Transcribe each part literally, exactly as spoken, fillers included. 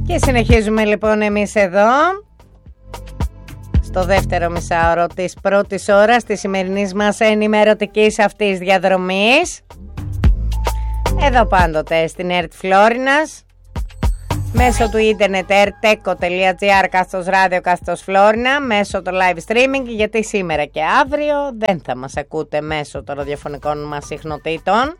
Και συνεχίζουμε λοιπόν εμείς εδώ στο δεύτερο μισάωρο της πρώτης ώρας της σημερινής μας ενημερωτικής αυτής διαδρομής. Εδώ πάντοτε στην ΕΡΤ Φλόρινας, μέσω του ίντερνετ ερτέκο τελεία τζι άρ κάθετος ράδιο κάθετος Φλόρινα, μέσω του live streaming, γιατί σήμερα και αύριο δεν θα μας ακούτε μέσω των ραδιοφωνικών μας συχνοτήτων.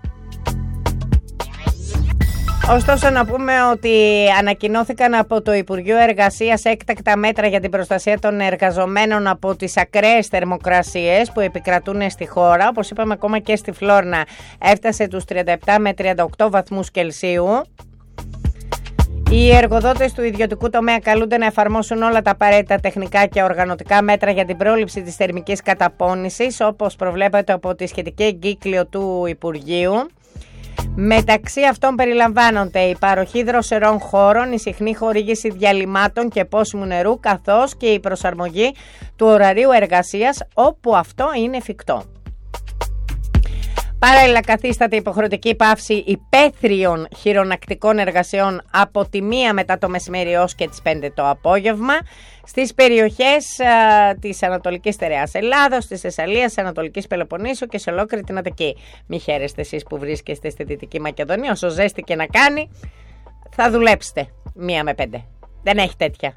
Ωστόσο να πούμε ότι ανακοινώθηκαν από το Υπουργείο Εργασίας έκτακτα μέτρα για την προστασία των εργαζομένων από τις ακραίες θερμοκρασίες που επικρατούν στη χώρα. Όπως είπαμε, ακόμα και στη Φλόρινα έφτασε τους τριάντα επτά με τριάντα οκτώ βαθμούς Κελσίου. Οι εργοδότες του ιδιωτικού τομέα καλούνται να εφαρμόσουν όλα τα απαραίτητα τεχνικά και οργανωτικά μέτρα για την πρόληψη της θερμικής καταπώνησης, όπως προβλέπεται από τη σχετική εγκύκλιο του Υπουργείου. Μεταξύ αυτών περιλαμβάνονται η παροχή δροσερών χώρων, η συχνή χορήγηση διαλυμάτων και πόσιμου νερού, καθώς και η προσαρμογή του ωραρίου εργασίας όπου αυτό είναι εφικτό. Παράλληλα, καθίσταται υποχρεωτική πάυση υπαίθριων χειρονακτικών εργασιών από τη μία μετά το μεσημέρι έως και τις πέντε το απόγευμα στις περιοχές α, της Ανατολικής Στερεάς Ελλάδος, της Θεσσαλίας, της Ανατολικής Πελοποννήσου και σε ολόκληρη την Αττική. Μη χαίρεστε εσείς που βρίσκεστε στη Δυτική Μακεδονία, όσο ζέστη και να κάνει, θα δουλέψετε μία με πέντε. Δεν έχει τέτοια.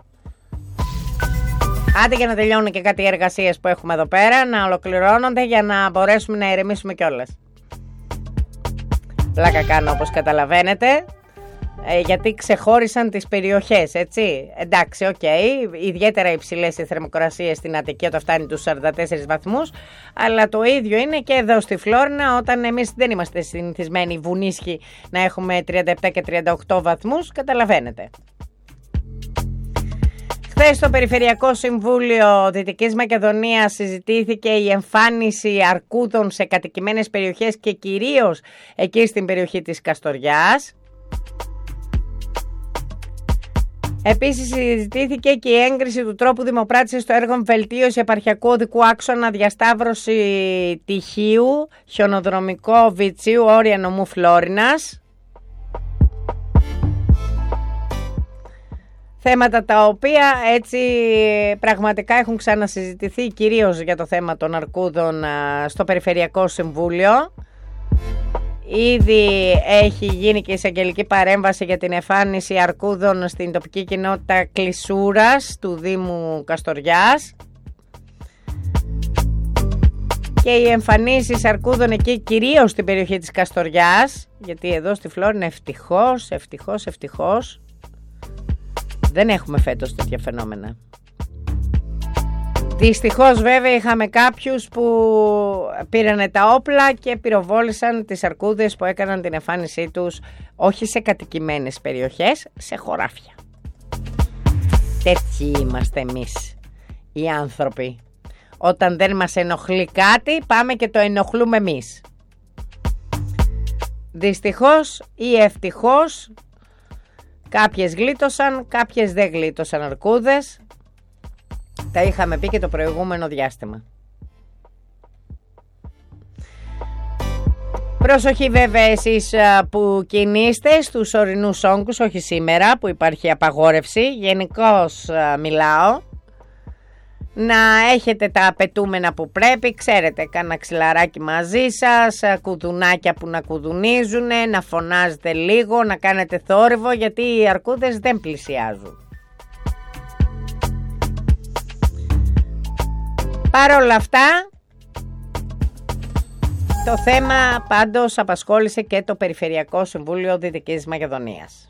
Άντε για να τελειώνουν και κάτι εργασίες που έχουμε εδώ πέρα, να ολοκληρώνονται για να μπορέσουμε να ηρεμήσουμε κιόλας. Πλάκα κάνω, όπως καταλαβαίνετε, ε, γιατί ξεχώρισαν τις περιοχές, έτσι. Εντάξει, οκ, okay, ιδιαίτερα υψηλές οι θερμοκρασίες στην Αττική όταν φτάνει τους σαράντα τέσσερις βαθμούς, αλλά το ίδιο είναι και εδώ στη Φλόρινα, όταν εμείς δεν είμαστε συνηθισμένοι βουνίσχοι να έχουμε τριάντα επτά και τριάντα οκτώ βαθμούς, καταλαβαίνετε. Χθες στο Περιφερειακό Συμβούλιο Δυτικής Μακεδονίας συζητήθηκε η εμφάνιση αρκούδων σε κατοικημένες περιοχές και κυρίως εκεί στην περιοχή της Καστοριάς. Επίσης συζητήθηκε και η έγκριση του τρόπου δημοπράτησης στο έργο βελτίωση επαρχιακού οδικού άξονα διασταύρωση Τυχείου, χιονοδρομικό Βιτσίου, όρια νομού Φλόρινας. Θέματα τα οποία έτσι πραγματικά έχουν ξανασυζητηθεί, κυρίως για το θέμα των αρκούδων στο Περιφερειακό Συμβούλιο. Ήδη έχει γίνει και εισαγγελική παρέμβαση για την εμφάνιση αρκούδων στην τοπική κοινότητα Κλεισούρας του Δήμου Καστοριάς. Και οι εμφανίσεις αρκούδων εκεί κυρίως στην περιοχή της Καστοριάς, γιατί εδώ στη Φλόρινα ευτυχώς, ευτυχώς, ευτυχώς δεν έχουμε φέτος τέτοια φαινόμενα. Δυστυχώς βέβαια είχαμε κάποιους που πήρανε τα όπλα και πυροβόλησαν τις αρκούδες που έκαναν την εμφάνισή τους όχι σε κατοικημένες περιοχές, σε χωράφια. Τέτοιοι είμαστε εμείς οι άνθρωποι. Όταν δεν μας ενοχλεί κάτι, πάμε και το ενοχλούμε εμείς. Δυστυχώς ή ευτυχώς, κάποιες γλίτωσαν, κάποιες δεν γλίτωσαν αρκούδες. Τα είχαμε πει και το προηγούμενο διάστημα. Προσοχή βέβαια εσείς που κινείστε στους ορεινούς όγκους, όχι σήμερα που υπάρχει απαγόρευση, γενικώς μιλάω. Να έχετε τα απαιτούμενα που πρέπει, ξέρετε, κάνα ξυλαράκι μαζί σας, κουδουνάκια που να κουδουνίζουν, να φωνάζετε λίγο, να κάνετε θόρυβο, γιατί οι αρκούδες δεν πλησιάζουν. Παρ' όλα αυτά, το θέμα πάντως απασχόλησε και το Περιφερειακό Συμβούλιο Δυτικής Μακεδονίας.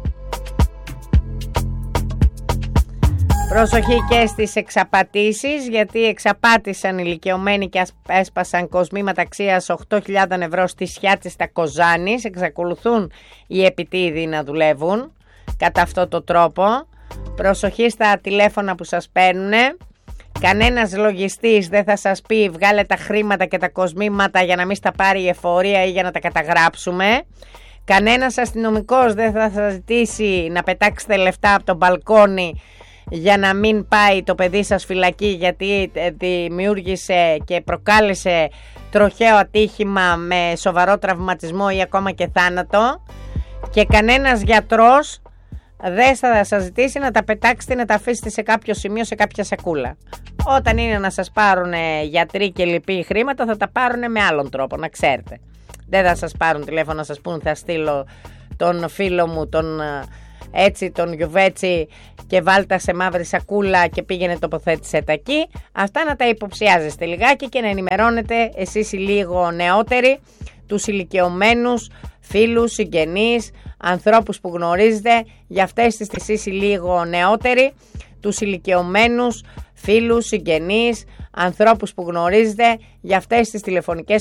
Προσοχή και στις εξαπατήσεις, γιατί εξαπάτησαν ηλικιωμένοι και έσπασαν κοσμήματα αξίας οκτώ χιλιάδες ευρώ στη Σιάτιστα Κοζάνης. Εξακολουθούν οι επιτίδιοι να δουλεύουν κατά αυτό το τρόπο. Προσοχή στα τηλέφωνα που σας παίρνουνε. Κανένας λογιστής δεν θα σας πει βγάλε τα χρήματα και τα κοσμήματα για να μην στα πάρει η εφορία ή για να τα καταγράψουμε. Κανένας αστυνομικός δεν θα σας ζητήσει να πετάξετε λεφτά από το μπαλκόνι για να μην πάει το παιδί σας φυλακή, γιατί δημιούργησε και προκάλεσε τροχαίο ατύχημα με σοβαρό τραυματισμό ή ακόμα και θάνατο. Και κανένας γιατρός δεν θα σας ζητήσει να τα πετάξετε, να τα αφήσετε σε κάποιο σημείο, σε κάποια σακούλα. Όταν είναι να σας πάρουν γιατροί και λοιποί χρήματα, θα τα πάρουν με άλλον τρόπο, να ξέρετε. Δεν θα σας πάρουν τηλέφωνο να σας πούν θα στείλω τον φίλο μου, τον έτσι, τον Γιουβέτσι και βάλτα σε μαύρη σακούλα και πήγαινε τοποθέτησε τα εκεί. Αυτά να τα υποψιάζεστε λιγάκι και να ενημερώνετε εσείς οι λίγο νεότεροι, τους ηλικιωμένους, φίλους, συγγενείς, ανθρώπους που γνωρίζετε, για αυτές τις εσείς οι λίγο νεότεροι, τους ηλικιωμένους, φίλους, συγγενείς, ανθρώπους που γνωρίζετε, για αυτές τις τηλεφωνικές